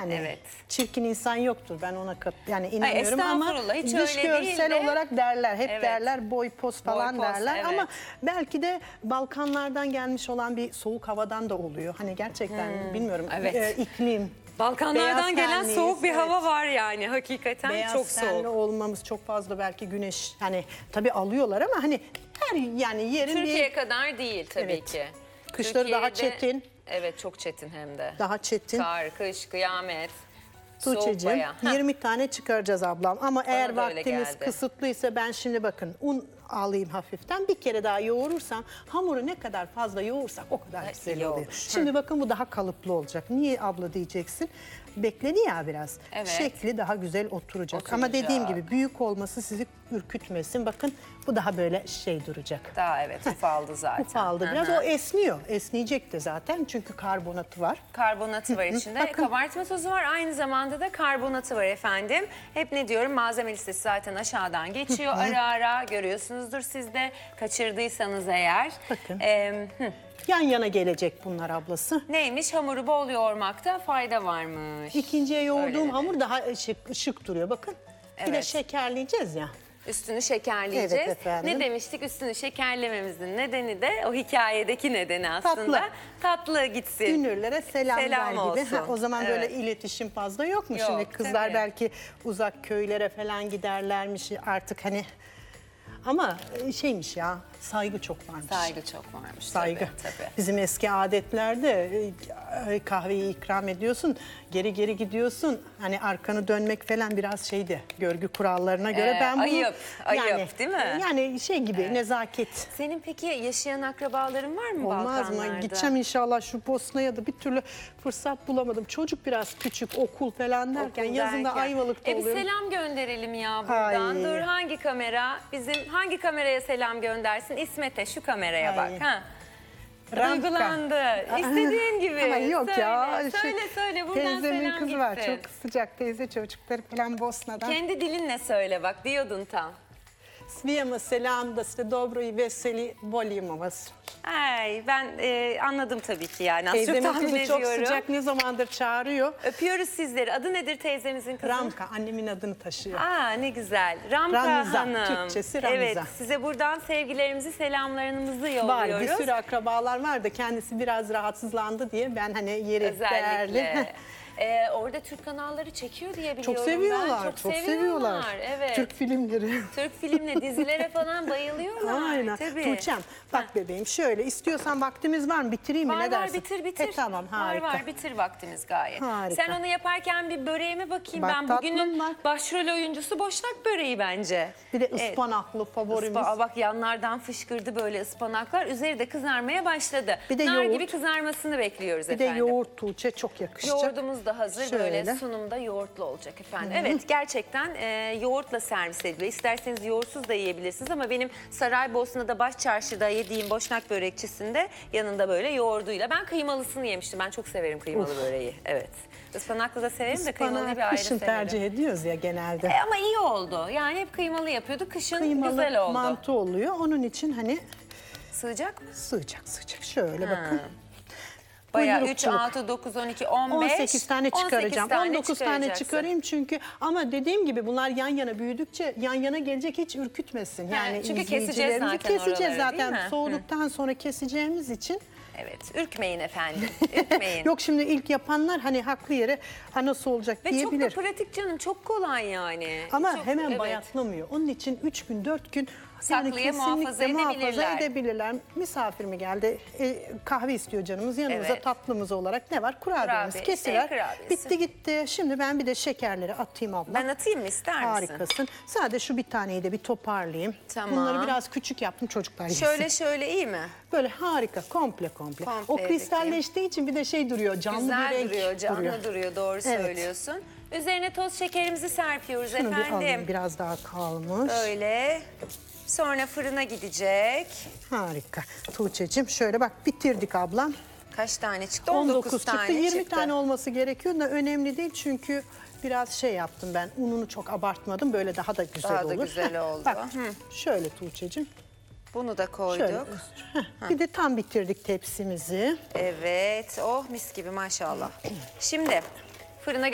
Yani evet. çirkin insan yoktur. Ben ona yani inanıyorum ama estağfurullah, hiç dış öyle değil görsel de. olarak derler. Hep Evet. derler boy poz falan Boy, poz, derler evet. ama belki de Balkanlardan gelmiş olan bir soğuk havadan da oluyor. Hani gerçekten bilmiyorum Evet. iklim. Balkanlardan Beyaz gelen tenliyiz, soğuk bir evet. hava var yani hakikaten Beyaz çok tenli soğuk. olmamız çok fazla belki güneş hani tabii alıyorlar ama hani her yani yerin Türkiye bir kadar değil tabii Evet. ki. Kışları daha Türkiye'de- çetin. Evet, çok çetin hem de. daha çetin. Kar, kış, kıyamet. Soğuk Tuğçe'cim bayağı. Heh. 20 tane çıkaracağız ablam ama eğer da öyle vaktimiz geldi. kısıtlıysa ben şimdi bakın un alayım hafiften bir kere daha yoğurursam hamuru ne kadar fazla yoğursak o kadar güzel iyi oluyor. olur. Şimdi bakın bu daha kalıplı olacak. Niye abla diyeceksin? Bekledi ya biraz. Evet. Şekli daha güzel oturacak. Ama Oturacak. dediğim gibi büyük olması sizi ürkütmesin. Bakın bu daha böyle şey duracak. Daha evet ufaldı zaten. Ufaldı biraz. Hı hı. O esniyor. Esneyecek de zaten çünkü karbonatı var. Karbonatı var içinde. Bakın. Kabartma tozu var. Aynı zamanda da karbonatı var efendim. Hep ne diyorum? Malzeme listesi zaten aşağıdan geçiyor. Ara ara görüyorsunuzdur siz de. Kaçırdıysanız eğer. Bakın. Hı. Yan yana gelecek bunlar ablası. Neymiş? Hamuru bol yoğurmakta fayda varmış. İkinciye Öyle yoğurduğum dedi. hamur daha şık duruyor. Bakın. Bir de Evet. şekerleyeceğiz ya. Üstünü şekerleyeceğiz. Evet efendim. Ne demiştik? Üstünü şekerlememizin nedeni de o hikayedeki nedeni aslında. Tatlı gitsin. Dünürlere selam ver gibi. olsun. O zaman Evet. böyle iletişim fazla yok mu? Yok, Şimdi kızlar tabii. belki uzak köylere falan giderlermiş artık hani. Ama şeymiş ya saygı çok varmış. Saygı çok varmış. Saygı. Tabii. Bizim eski adetlerde kahveyi ikram ediyorsun, geri geri gidiyorsun. Hani arkanı dönmek falan biraz şeydi görgü kurallarına göre. Ben bunu ayıp değil mi? Yani şey gibi nezaket. Senin peki yaşayan akrabaların var mı Olmaz Balkanlarda? mı? Gideceğim inşallah şu Bosna'ya da bir türlü fırsat bulamadım. Çocuk biraz küçük okul falan derken Okul yazında derken. Ayvalık'ta Bir oluyorum. selam gönderelim ya buradan. Ay. Dur hangi kamera? Hangi kameraya selam göndersin? İsmet'e şu kameraya Ay. bak. Ha. Ramka. Duygulandı. İstediğin gibi. Ama yok söyle, ya. Söyle buradan Teyzemin selam kızı gitsin. var çok sıcak teyze çocukları falan Bosna'dan. Kendi dilinle söyle bak diyordun tam. Svijema selam da ste dobro i veseli volimo vas. Ay ben anladım tabii ki yani. Az çok Teyzemin tahmin kızı çok ediyorum. sıcak ne zamandır çağırıyor. Öpüyoruz sizleri. Adı nedir teyzemizin kızı? Ramka annemin adını taşıyor. Aa ne güzel. Ramka Ramiza, Hanım. Türkçesi Ramiza. Evet size buradan sevgilerimizi selamlarımızı Var yolluyoruz. bir sürü akrabalar var da kendisi biraz rahatsızlandı diye ben hani yeri Özellikle. değerli. Orada Türk kanalları çekiyor diye biliyorum Çok seviyorlar, ben. çok seviyorlar. Evet. Türk filmleri. Türk filmle dizilere falan bayılıyorlar. Aynen. Tabii. Tuğçe'm bak bebeğim şöyle istiyorsan vaktimiz var mı bitireyim mi Var ne var dersin? bitir. Tamam harika. Var bitir vaktimiz gayet. Harika. Sen onu yaparken bir böreğime bakayım. Bak, Ben tatlım bugünün var. başrol oyuncusu Boşnak böreği bence. Bir de Evet. ıspanaklı favorimiz. Bak yanlardan fışkırdı böyle ıspanaklar. Üzeri de kızarmaya başladı. Bir de Nar yoğurt. gibi kızarmasını bekliyoruz Bir de efendim. yoğurt Tuğçe çok yakışacak. Yoğurdumuz da hazır. Şöyle. Böyle sunumda yoğurtlu olacak efendim. Evet gerçekten yoğurtla servis ediliyor. İsterseniz yoğurtsuz da yiyebilirsiniz ama benim Saraybosna'da Başçarşı'da yediğim Boşnak börekçisinde yanında böyle yoğurduyla. Ben kıymalısını yemiştim. Ben çok severim kıymalı böreği. Evet. Ispanaklı da severim de kıymalı bir Ispanak ayrı kışın severim. tercih ediyoruz ya genelde. Ama iyi oldu. Yani hep kıymalı yapıyorduk. Kışın Kıymalı güzel oldu. mantı oluyor. Onun için hani Sığacak mı? sığacak. Şöyle bakın. Bayağı 3, Buyrukçuluk. 6, 9, 12, 15. 18 tane çıkaracağım. 19 tane çıkaracaksın. çıkarayım çünkü ama dediğim gibi bunlar yan yana büyüdükçe yan yana gelecek hiç ürkütmesin. Yani çünkü keseceğiz izleyicilerimizi zaten keseceğiz oraları, değil zaten mi? soğuduktan sonra keseceğimiz için. Evet, ürkmeyin efendim. Ürkmeyin. Yok şimdi ilk yapanlar hani haklı yere nasıl olacak Ve diyebilir. çok da pratik canım, çok kolay yani. Ama Çok- hemen evet. bayatlamıyor. Onun için 3 gün 4 gün Saklıya muhafaza edebilirler. edebilirler. Misafir mi geldi? Kahve istiyor canımız. Yanımıza Evet. tatlımız olarak ne var? Kurabiyemiz Kurabiye, kesiler. kurabiyesi. Bitti gitti. Şimdi ben bir de şekerleri atayım abla. Ben atayım mı ister misin? Harikasın. Sadece şu bir taneyi de bir toparlayayım. Tamam. Bunları biraz küçük yaptım çocuklar yesin. Şöyle iyi mi? Böyle harika komple. Komple O kristalleştiği için bir de şey duruyor. Canlı Güzel bir renk duruyor, canlı duruyor. Doğru Evet. söylüyorsun. Üzerine toz şekerimizi serpiyoruz Şunu bir alayım efendim. biraz daha kalmış. Böyle. Sonra fırına gidecek. Harika. Tuğçe'cim şöyle bak bitirdik ablam. Kaç tane çıktı? 19 çıktı. tane 20 tane olması gerekiyor da önemli değil çünkü biraz şey yaptım ben. Ununu çok abartmadım. Böyle daha da güzel Daha da olur. güzel oldu. Bak şöyle Tuğçe'cim. Bunu da koyduk. Şöyle. Bir de tam bitirdik tepsimizi. Evet. Oh mis gibi maşallah. Şimdi fırına